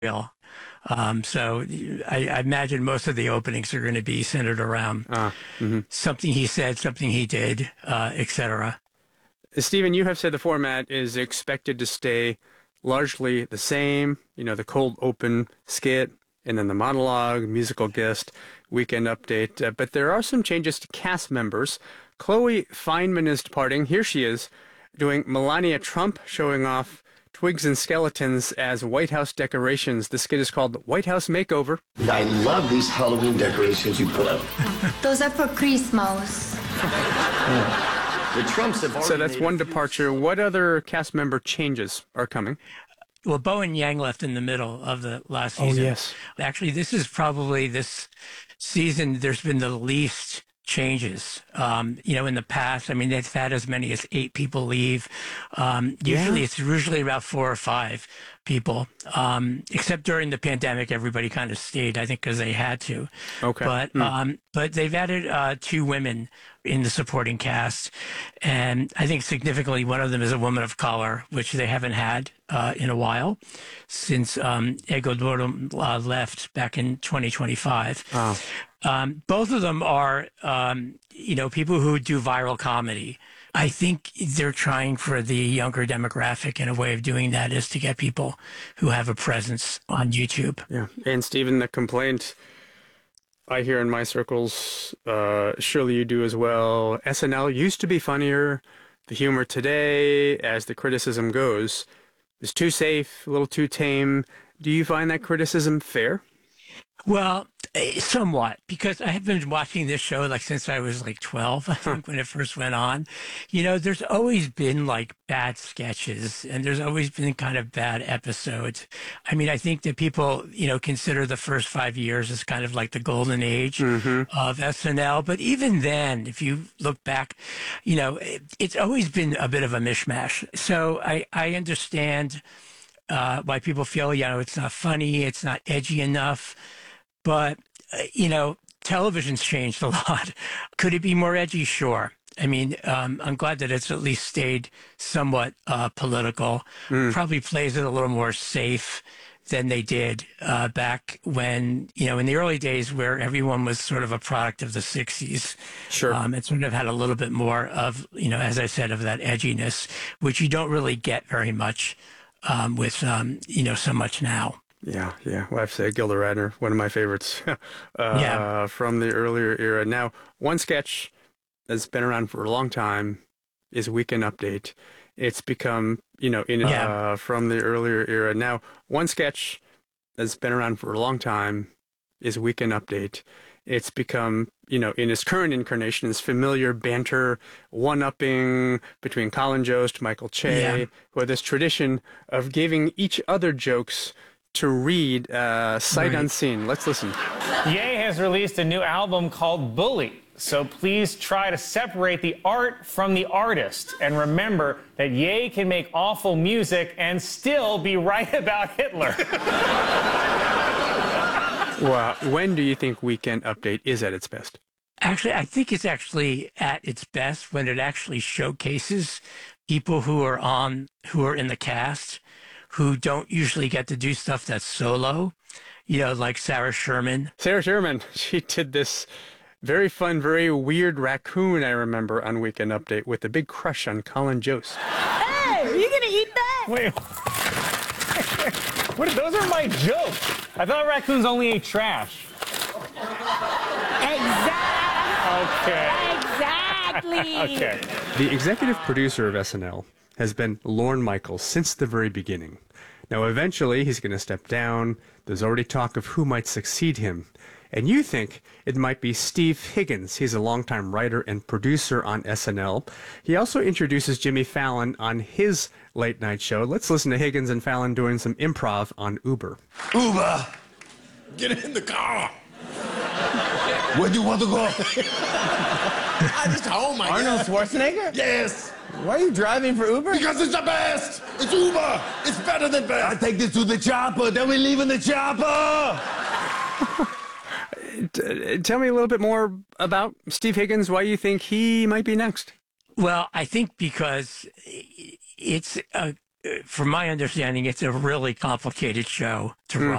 real. So I imagine most of the openings are going to be centered around something he said, something he did, etc. Stephen, you have said the format is expected to stay largely the same. You know, the cold open skit, and then the monologue, musical guest, weekend update. But there are some changes to cast members. Chloe Fineman is departing. Here she is doing Melania Trump, showing off twigs and skeletons as White House decorations. The skit is called White House Makeover. I love these Halloween decorations you put up. Those are for Christmas. The Trumps have already So that's one departure. What other cast member changes are coming? Well, Bowen Yang left in the middle of the last season. Oh, yes. Actually, this is probably this season there's been the least changes. In the past, I mean, they've had as many as 8 people leave. It's usually about 4 or 5 people, except during the pandemic, everybody kind of stayed, I think, because they had to. Okay. But they've added 2 women in the supporting cast. And I think significantly, one of them is a woman of color, which they haven't had in a while since Ego Doro left back in 2025. Oh. Both of them are, people who do viral comedy. I think they're trying for the younger demographic, and a way of doing that is to get people who have a presence on YouTube. Yeah. And Stephen, the complaint I hear in my circles, surely you do as well, SNL used to be funnier. The humor today, as the criticism goes, is too safe, a little too tame. Do you find that criticism fair? Well, somewhat, because I have been watching this show since I was 12, I think, when it first went on. There's always been bad sketches, and there's always been kind of bad episodes. I mean, I think that people, consider the first 5 years as kind of like the golden age of SNL. But even then, if you look back, it's always been a bit of a mishmash. So I understand why people feel, it's not funny, it's not edgy enough. But, television's changed a lot. Could it be more edgy? Sure. I mean, I'm glad that it's at least stayed somewhat political. Probably plays it a little more safe than they did back when, in the early days where everyone was sort of a product of the 60s. Sure. It sort of had a little bit more of, as I said, of that edginess, which you don't really get very much with, so much now. Yeah. Well, I have to say, Gilda Radner, one of my favorites from the earlier era. Now, one sketch that's been around for a long time is Weekend Update. It's become, from the earlier era. Now, one sketch that's been around for a long time is Weekend Update. It's become, in its current incarnation, this familiar banter, one-upping between Colin Jost, Michael Che, who have this tradition of giving each other jokes to read sight unseen. Let's listen. Ye has released a new album called Bully. So please try to separate the art from the artist. And remember that Ye can make awful music and still be right about Hitler. Well, when do you think Weekend Update is at its best? Actually, I think it's actually at its best when it actually showcases people who are in the cast, who don't usually get to do stuff that's solo, like Sarah Sherman. Sarah Sherman, she did this very fun, very weird raccoon, I remember, on Weekend Update with a big crush on Colin Jost. Hey, are you going to eat that? Wait. Those are my jokes. I thought raccoons only ate trash. Exactly. Okay. The executive producer of SNL has been Lorne Michaels since the very beginning. Now, eventually, he's going to step down. There's already talk of who might succeed him. And you think it might be Steve Higgins. He's a longtime writer and producer on SNL. He also introduces Jimmy Fallon on his late night show. Let's listen to Higgins and Fallon doing some improv on Uber. Uber, get in the car. Where do you want to go? I just home, Arnold Schwarzenegger? Yes. Why are you driving for Uber? Because it's the best. It's Uber. It's better than best. I take this to the chopper. Then we leave in the chopper. Tell me a little bit more about Steve Higgins, why you think he might be next. Well, I think because it's, from my understanding, it's a really complicated show to run.